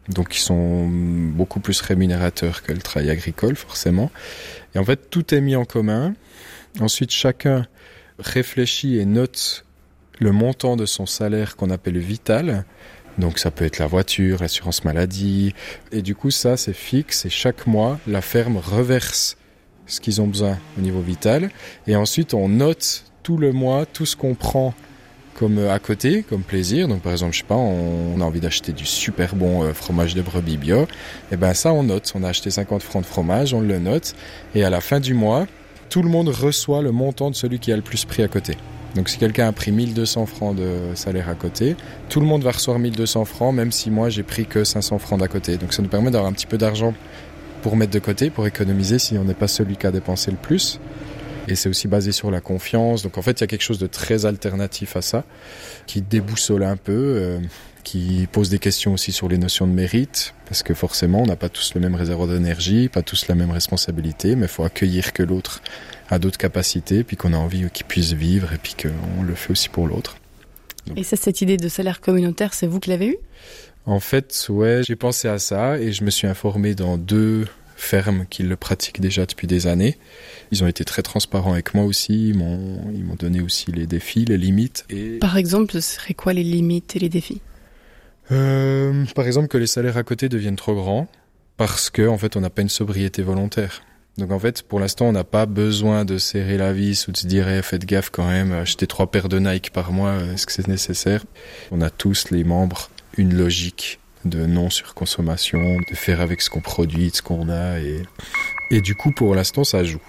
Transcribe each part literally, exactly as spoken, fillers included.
donc qui sont beaucoup plus rémunérateurs que le travail agricole, forcément. Et en fait, tout est mis en commun. Ensuite, chacun réfléchit et note le montant de son salaire qu'on appelle vital. Donc ça peut être la voiture, l'assurance maladie. Et du coup, ça, c'est fixe. Et chaque mois, la ferme reverse ce qu'ils ont besoin au niveau vital. Et ensuite, on note tout le mois, tout ce qu'on prend comme à côté, comme plaisir. Donc par exemple, je sais pas, on a envie d'acheter du super bon fromage de brebis bio. Et ben ça, on note. On a acheté cinquante francs de fromage, on le note. Et à la fin du mois, tout le monde reçoit le montant de celui qui a le plus pris à côté. Donc si quelqu'un a pris mille deux cents francs de salaire à côté, tout le monde va recevoir mille deux cents francs, même si moi j'ai pris que cinq cents francs d'à côté. Donc ça nous permet d'avoir un petit peu d'argent pour mettre de côté, pour économiser si on n'est pas celui qui a dépensé le plus. Et c'est aussi basé sur la confiance. Donc en fait, il y a quelque chose de très alternatif à ça, qui déboussole un peu, euh, qui pose des questions aussi sur les notions de mérite, parce que forcément, on n'a pas tous le même réservoir d'énergie, pas tous la même responsabilité, mais il faut accueillir que l'autre a d'autres capacités, puis qu'on a envie qu'il puisse vivre, et puis qu'on le fait aussi pour l'autre. Donc. Et ça, cette idée de salaire communautaire, c'est vous qui l'avez eue ? En fait, ouais, j'ai pensé à ça, et je me suis informé dans deux fermes qui le pratiquent déjà depuis des années. Ils ont été très transparents avec moi aussi, ils m'ont, ils m'ont donné aussi les défis, les limites. Et... Par exemple, ce seraient quoi les limites et les défis ? euh, Par exemple, que les salaires à côté deviennent trop grands, parce qu'en en fait, on n'a pas une sobriété volontaire. Donc en fait, pour l'instant, on n'a pas besoin de serrer la vis ou de se dire eh, « faites gaffe quand même, acheter trois paires de Nike par mois, est-ce que c'est nécessaire ?» On a tous, les membres, une logique de non-surconsommation, de faire avec ce qu'on produit, de ce qu'on a. Et, et du coup, pour l'instant, ça joue.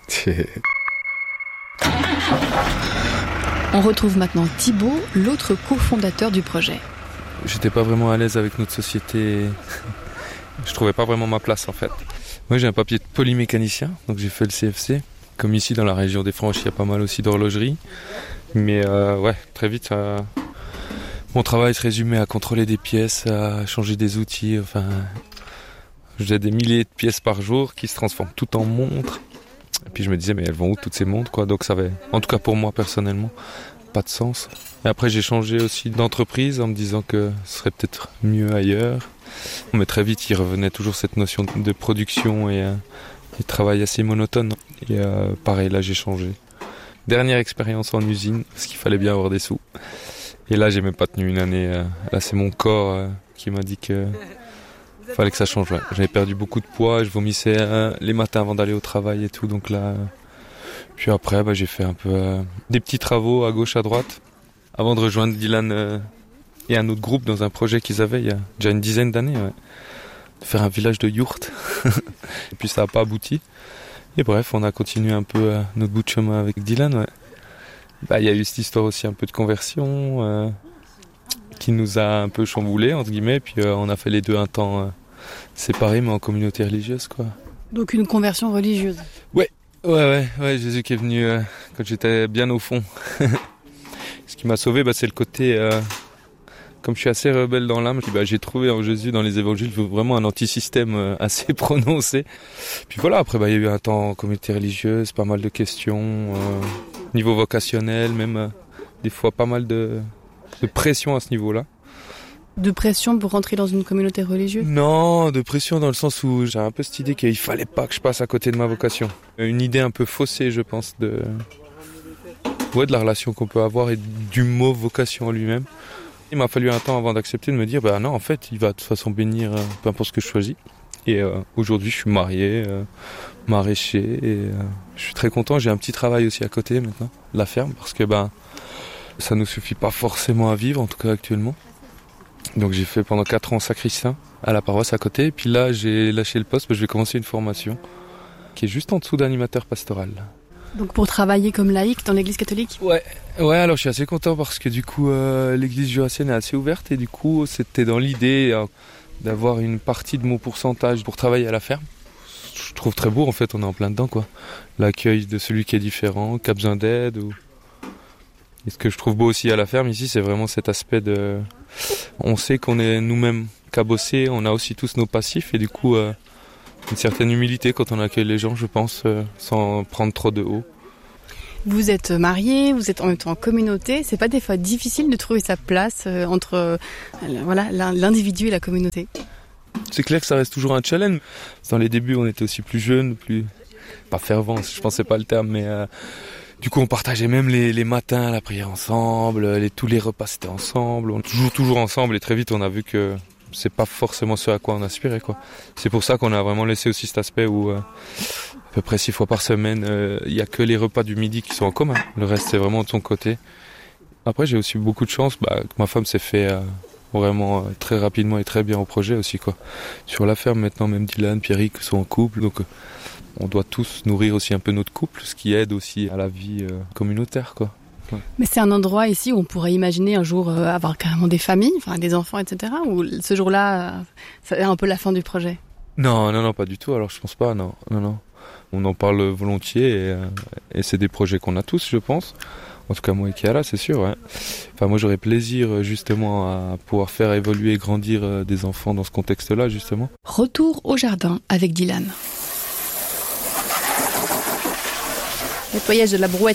On retrouve maintenant Thibaut, l'autre cofondateur du projet. J'étais pas vraiment à l'aise avec notre société. Je trouvais pas vraiment ma place en fait. Moi j'ai un papier de polymécanicien, donc j'ai fait le C F C. Comme ici dans la région des Franches, il y a pas mal aussi d'horlogerie. Mais euh, ouais, très vite, euh, mon travail se résumait à contrôler des pièces, à changer des outils. Enfin, j'ai des milliers de pièces par jour qui se transforment toutes en montres. Et puis je me disais, mais elles vont où toutes ces montres quoi? Donc ça avait, en tout cas pour moi personnellement, pas de sens. Et après j'ai changé aussi d'entreprise en me disant que ce serait peut-être mieux ailleurs. Mais très vite il revenait toujours cette notion de production et, euh, et de travail assez monotone. Et euh, pareil là j'ai changé. Dernière expérience en usine, parce qu'il fallait bien avoir des sous. Et là j'ai même pas tenu une année. Euh, là c'est mon corps euh, qui m'a dit que fallait que ça change. Ouais. J'avais perdu beaucoup de poids, je vomissais euh, les matins avant d'aller au travail et tout. Donc là, euh... puis après, bah, j'ai fait un peu euh, des petits travaux à gauche, à droite, avant de rejoindre Dylan euh, et un autre groupe dans un projet qu'ils avaient il y a déjà une dizaine d'années, ouais. De faire un village de yourtes. Et puis ça n'a pas abouti. Et bref, on a continué un peu euh, notre bout de chemin avec Dylan. Ouais. Bah, il y a eu cette histoire aussi un peu de conversion euh, qui nous a un peu chamboulé entre guillemets. Puis euh, on a fait les deux un temps. Euh, séparés mais en communauté religieuse quoi. Donc une conversion religieuse. Ouais, ouais, ouais, ouais. Jésus qui est venu euh, quand j'étais bien au fond. Ce qui m'a sauvé, bah, c'est le côté, euh, comme je suis assez rebelle dans l'âme, bah, j'ai trouvé en Jésus dans les évangiles vraiment un anti-système euh, assez prononcé. Puis voilà, après bah il y a eu un temps en communauté religieuse, pas mal de questions, euh, niveau vocationnel, même euh, des fois pas mal de, de pression à ce niveau-là. De pression pour rentrer dans une communauté religieuse ? Non, de pression dans le sens où j'ai un peu cette idée qu'il fallait pas que je passe à côté de ma vocation. Une idée un peu faussée, je pense, de, ouais, de la relation qu'on peut avoir et du mot vocation en lui-même. Il m'a fallu un temps avant d'accepter de me dire, bah non, en fait, il va de toute façon bénir euh, peu importe ce que je choisis. Et euh, aujourd'hui, je suis marié, euh, maraîcher, et euh, je suis très content. J'ai un petit travail aussi à côté maintenant, la ferme, parce que ben, ça nous suffit pas forcément à vivre, en tout cas actuellement. Donc j'ai fait pendant quatre ans sacristain à la paroisse à côté. Et puis là, j'ai lâché le poste parce que je vais commencer une formation qui est juste en dessous d'animateur pastoral. Donc pour travailler comme laïc dans l'église catholique ? Ouais, ouais. Alors je suis assez content parce que du coup, euh, l'église jurassienne est assez ouverte. Et du coup, c'était dans l'idée euh, d'avoir une partie de mon pourcentage pour travailler à la ferme. Je trouve très beau en fait, on est en plein dedans quoi. L'accueil de celui qui est différent, qui a besoin d'aide. Ou... Et ce que je trouve beau aussi à la ferme ici, c'est vraiment cet aspect de... On sait qu'on est nous-mêmes cabossés, on a aussi tous nos passifs et du coup euh, une certaine humilité quand on accueille les gens, je pense, euh, sans prendre trop de haut. Vous êtes mariés, vous êtes en même temps en communauté, c'est pas des fois difficile de trouver sa place euh, entre euh, voilà, l'individu et la communauté ? C'est clair que ça reste toujours un challenge. Dans les débuts, on était aussi plus jeunes, plus... pas fervents, je pensais pas le terme, mais... Euh... Du coup, on partageait même les, les matins, la prière ensemble, les, tous les repas c'était ensemble, on toujours toujours ensemble et très vite on a vu que c'est pas forcément ce à quoi on aspirait, quoi. C'est pour ça qu'on a vraiment laissé aussi cet aspect où euh, à peu près six fois par semaine, il euh, y a que les repas du midi qui sont en commun. Le reste c'est vraiment de son côté. Après, j'ai aussi beaucoup de chance, bah, que ma femme s'est fait euh, vraiment euh, très rapidement et très bien au projet aussi, quoi. Sur la ferme maintenant, même Dylan, Pierrick sont en couple, donc. Euh, On doit tous nourrir aussi un peu notre couple, ce qui aide aussi à la vie euh, communautaire, quoi. Ouais. Mais c'est un endroit ici où on pourrait imaginer un jour euh, avoir carrément des familles, enfin des enfants, et cetera. Ou ce jour-là, euh, c'est un peu la fin du projet. Non, non, non, pas du tout. Alors je pense pas, non, non, non. On en parle volontiers et, euh, et c'est des projets qu'on a tous, je pense. En tout cas, moi et Chiara, c'est sûr. Ouais. Enfin, moi, j'aurais plaisir justement à pouvoir faire évoluer et grandir des enfants dans ce contexte-là, justement. Retour au jardin avec Dylan. Nettoyage de la brouette.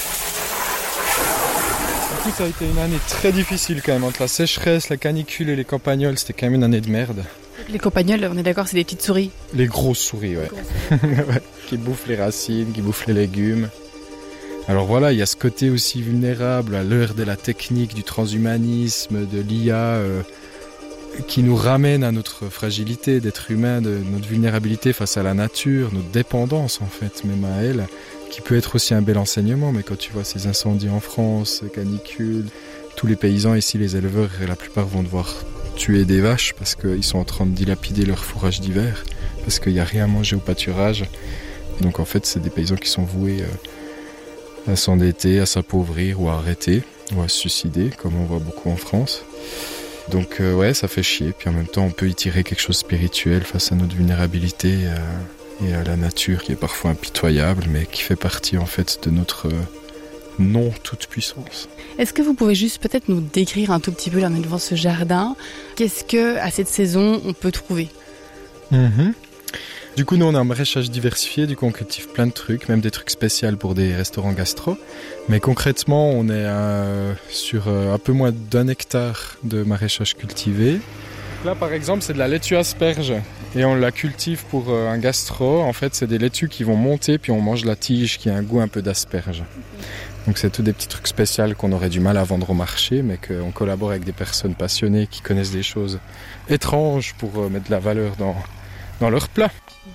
Du coup, ça a été une année très difficile quand même. Entre la sécheresse, la canicule et les campagnols, c'était quand même une année de merde. Les campagnols, on est d'accord, c'est des petites souris. Les grosses souris, ouais. ouais. Qui bouffent les racines, qui bouffent les légumes. Alors voilà, il y a ce côté aussi vulnérable à l'heure de la technique, du transhumanisme, de l'I A, euh, qui nous ramène à notre fragilité d'être humain, de notre vulnérabilité face à la nature, notre dépendance en fait, même à elle, qui peut être aussi un bel enseignement. Mais quand tu vois ces incendies en France, canicules, tous les paysans ici, les éleveurs, la plupart vont devoir tuer des vaches parce qu'ils sont en train de dilapider leur fourrage d'hiver, parce qu'il n'y a rien à manger au pâturage. Donc en fait, c'est des paysans qui sont voués à s'endetter, à s'appauvrir ou à arrêter, ou à se suicider, comme on voit beaucoup en France. Donc euh, ouais, ça fait chier. Puis en même temps, on peut y tirer quelque chose de spirituel face à notre vulnérabilité euh, et à la nature qui est parfois impitoyable, mais qui fait partie en fait de notre euh, non toute puissance. Est-ce que vous pouvez juste peut-être nous décrire un tout petit peu, là on est devant ce jardin, qu'est-ce que à cette saison on peut trouver? Mmh. Du coup, nous, on a un maraîchage diversifié, du coup, on cultive plein de trucs, même des trucs spéciaux pour des restaurants gastro. Mais concrètement, on est euh, sur euh, un peu moins d'un hectare de maraîchage cultivé. Là, par exemple, c'est de la laitue asperge et on la cultive pour euh, un gastro. En fait, c'est des laitues qui vont monter, puis on mange la tige qui a un goût un peu d'asperge. Donc, c'est tous des petits trucs spéciaux qu'on aurait du mal à vendre au marché, mais qu'on collabore avec des personnes passionnées qui connaissent des choses étranges pour euh, mettre de la valeur dans, dans leur plat.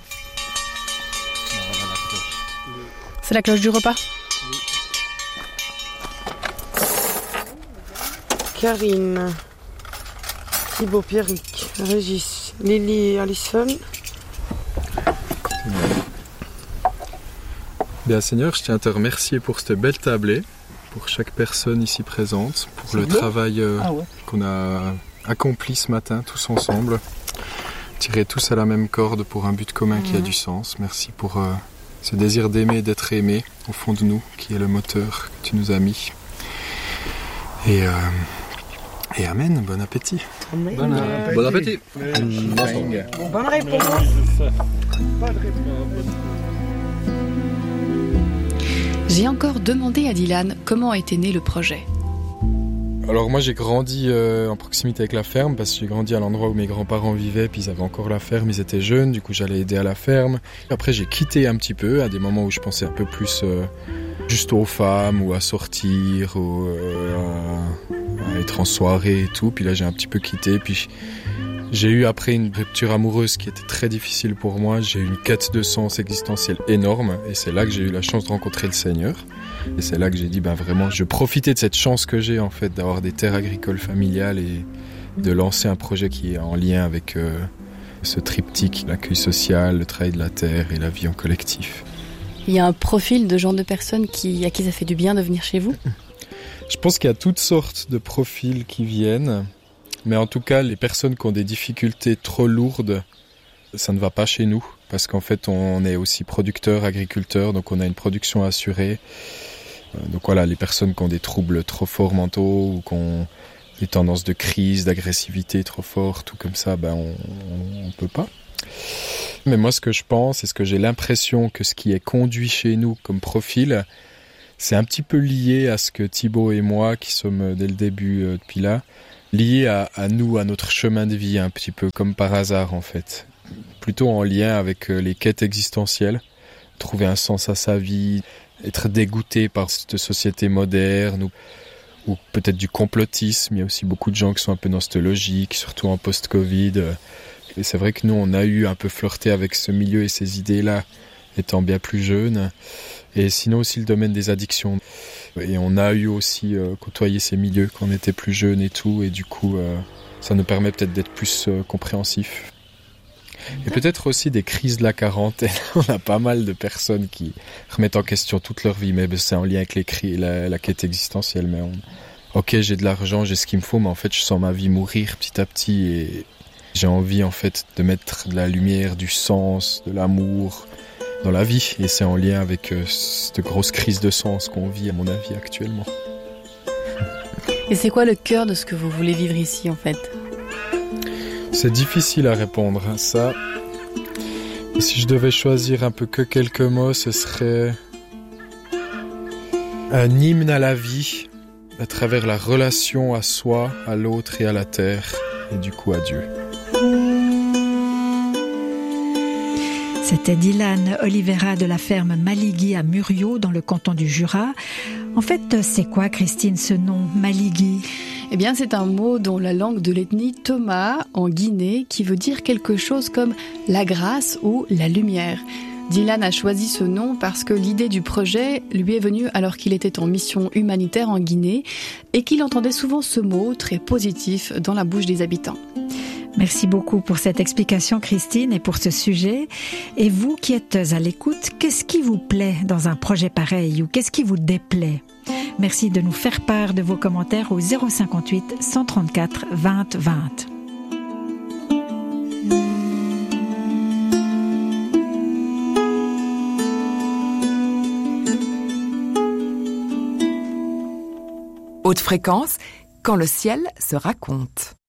C'est la cloche du repas. Oui. Karine, Thibaut, Pierrick, Régis, Lily et Alison. Bien Seigneur, je tiens à te remercier pour cette belle tablée, pour chaque personne ici présente, pour C'est le beau. travail euh, ah ouais. qu'on a accompli ce matin tous ensemble. Tirer tous à la même corde pour un but commun mmh. qui a du sens. Merci pour... Euh, ce désir d'aimer et d'être aimé au fond de nous, qui est le moteur que tu nous as mis. Et, euh, et amen, bon appétit. Amen. Bon, euh, bon appétit. Bon, bonne réponse. J'ai encore demandé à Dylan comment était né le projet. Alors moi j'ai grandi euh, en proximité avec la ferme parce que j'ai grandi à l'endroit où mes grands-parents vivaient, puis ils avaient encore la ferme, ils étaient jeunes, du coup j'allais aider à la ferme. Après j'ai quitté un petit peu à des moments où je pensais un peu plus euh, juste aux femmes ou à sortir ou euh, à, à être en soirée et tout. Puis là j'ai un petit peu quitté, puis j'ai eu après une rupture amoureuse qui était très difficile pour moi. J'ai eu une quête de sens existentielle énorme et c'est là que j'ai eu la chance de rencontrer le Seigneur. Et c'est là que j'ai dit, ben vraiment, je profitais de cette chance que j'ai en fait d'avoir des terres agricoles familiales et de lancer un projet qui est en lien avec euh, ce triptyque, l'accueil social, le travail de la terre et la vie en collectif. Il y a un profil de genre de personnes qui, à qui ça fait du bien de venir chez vous? Je pense qu'il y a toutes sortes de profils qui viennent, mais en tout cas, les personnes qui ont des difficultés trop lourdes, ça ne va pas chez nous, parce qu'en fait, on est aussi producteur, agriculteur, donc on a une production assurée. Donc voilà, les personnes qui ont des troubles trop forts mentaux ou qui ont des tendances de crise, d'agressivité trop fortes ou comme ça, ben on, on, on peut pas. Mais moi, ce que je pense et ce que j'ai l'impression que ce qui est conduit chez nous comme profil, c'est un petit peu lié à ce que Thibaut et moi, qui sommes dès le début euh, depuis là, lié à, à nous, à notre chemin de vie, un petit peu comme par hasard en fait. Plutôt en lien avec euh, les quêtes existentielles, trouver un sens à sa vie, être dégoûté par cette société moderne ou, ou peut-être du complotisme. Il y a aussi beaucoup de gens qui sont un peu dans cette logique, surtout en post-Covid. Et c'est vrai que nous, on a eu un peu flirté avec ce milieu et ces idées-là, étant bien plus jeunes. Et sinon aussi le domaine des addictions. Et on a eu aussi euh, côtoyé ces milieux quand on était plus jeunes et tout. Et du coup, euh, ça nous permet peut-être d'être plus euh, compréhensifs. Et peut-être aussi des crises de la quarantaine. On a pas mal de personnes qui remettent en question toute leur vie. Mais c'est en lien avec les cri- la, la quête existentielle. Mais on... Ok, j'ai de l'argent, j'ai ce qu'il me faut. Mais en fait, je sens ma vie mourir petit à petit. Et j'ai envie en fait de mettre de la lumière, du sens, de l'amour dans la vie. Et c'est en lien avec euh, cette grosse crise de sens qu'on vit, à mon avis, actuellement. Et c'est quoi le cœur de ce que vous voulez vivre ici, en fait ? C'est difficile à répondre à ça. Et si je devais choisir un peu que quelques mots, ce serait un hymne à la vie, à travers la relation à soi, à l'autre et à la terre, et du coup à Dieu. C'était Dylan Oliveira de la ferme Maligui à Muriot, dans le canton du Jura. En fait, c'est quoi, Christine, ce nom, Maligui ? Eh bien, c'est un mot dans la langue de l'ethnie Toma, en Guinée, qui veut dire quelque chose comme la grâce ou la lumière. Dylan a choisi ce nom parce que l'idée du projet lui est venue alors qu'il était en mission humanitaire en Guinée et qu'il entendait souvent ce mot très positif dans la bouche des habitants. Merci beaucoup pour cette explication, Christine, et pour ce sujet. Et vous qui êtes à l'écoute, qu'est-ce qui vous plaît dans un projet pareil ou qu'est-ce qui vous déplaît ? Merci de nous faire part de vos commentaires au zéro cinquante-huit cent trente-quatre vingt vingt. Haute fréquence, quand le ciel se raconte.